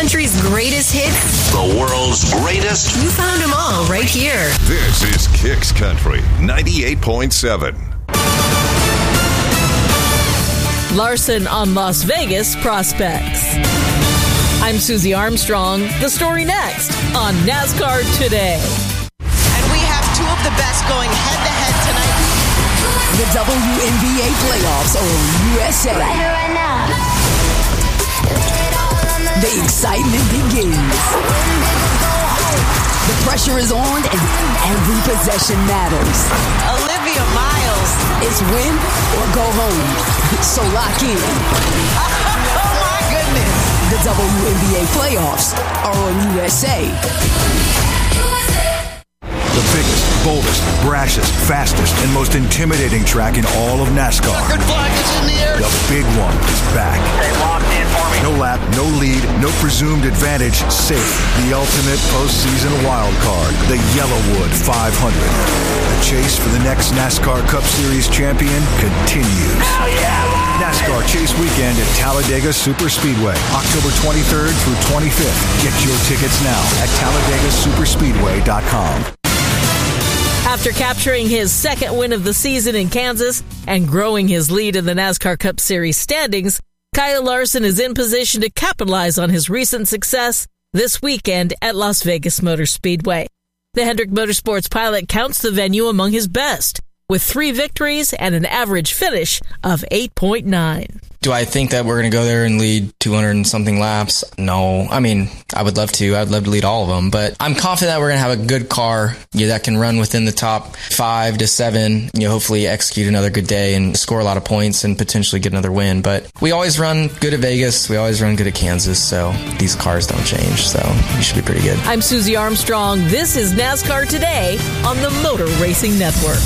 country's greatest hits. The world's greatest. You found them all right here. This is Kicks Country 98.7. Larson on Las Vegas prospects. I'm Susie Armstrong. The story next on NASCAR Today. And we have two of the best going head-to-head tonight. The WNBA playoffs are on USA. Right here, right now. The excitement begins. The pressure is on and every possession matters. Olivia Miles. It's win or go home. So lock in. Oh, my goodness. The WNBA playoffs are on USA. The biggest, boldest, brashest, fastest, and most intimidating track in all of NASCAR. Good flag is in the air. The big one is back. Stay locked in for me. No lap, no lead, no presumed advantage. Safe. The ultimate postseason wild card. The Yellowwood 500. The chase for the next NASCAR Cup Series champion continues. Hell yeah! NASCAR Chase Weekend at Talladega Superspeedway, October 23rd through 25th. Get your tickets now at TalladegaSuperspeedway.com. After capturing his second win of the season in Kansas and growing his lead in the NASCAR Cup Series standings, Kyle Larson is in position to capitalize on his recent success this weekend at Las Vegas Motor Speedway. The Hendrick Motorsports pilot counts the venue among his best, with 3 victories and an average finish of 8.9. Do I think that we're going to go there and lead 200 and something laps? No. I mean, I would love to. I'd love to lead all of them. But I'm confident that we're going to have a good car that can run within the top 5 to 7, hopefully execute another good day and score a lot of points and potentially get another win. But we always run good at Vegas. We always run good at Kansas. So these cars don't change. So we should be pretty good. I'm Susie Armstrong. This is NASCAR Today on the Motor Racing Network.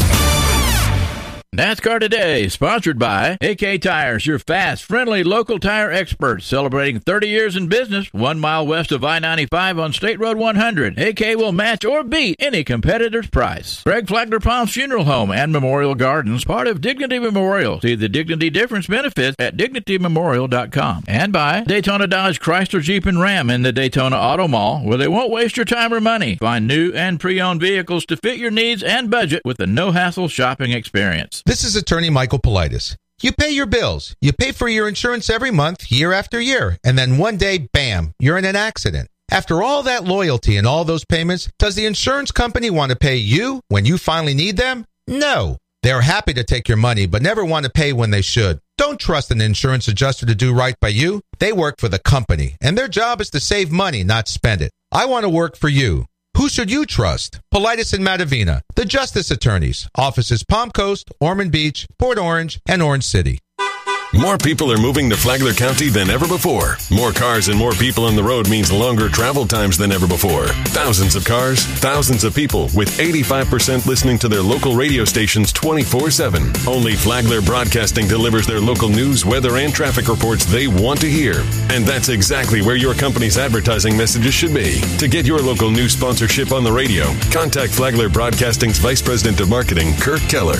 NASCAR Today, sponsored by AK Tires, your fast, friendly, local tire experts, celebrating 30 years in business, 1 mile west of I-95 on State Road 100. AK will match or beat any competitor's price. Greg Flagler Palms Funeral Home and Memorial Gardens, part of Dignity Memorial. See the Dignity Difference benefits at DignityMemorial.com. And by Daytona Dodge Chrysler Jeep and Ram in the Daytona Auto Mall, where they won't waste your time or money. Find new and pre-owned vehicles to fit your needs and budget with a no-hassle shopping experience. This is attorney Michael Politis. You pay your bills. You pay for your insurance every month, year after year. And then one day, bam, you're in an accident. After all that loyalty and all those payments, does the insurance company want to pay you when you finally need them? No. They're happy to take your money, but never want to pay when they should. Don't trust an insurance adjuster to do right by you. They work for the company, and their job is to save money, not spend it. I want to work for you. Who should you trust? Politis and Matavina, the Justice Attorneys. Offices Palm Coast, Ormond Beach, Port Orange, and Orange City. More people are moving to Flagler County than ever before. More cars and more people on the road means longer travel times than ever before. Thousands of cars, thousands of people, with 85% listening to their local radio stations 24/7. Only Flagler Broadcasting delivers their local news, weather, and traffic reports they want to hear. And that's exactly where your company's advertising messages should be. To get your local news sponsorship on the radio, contact Flagler Broadcasting's Vice President of Marketing, Kirk Keller.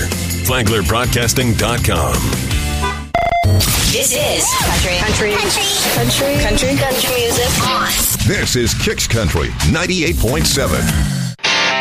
FlaglerBroadcasting.com. This is country music. This is Kicks Country 98.7.